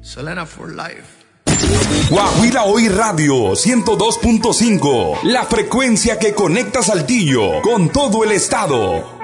Selena for life. Guajira Hoy Radio 102.5, la frecuencia que conecta Saltillo con todo el estado.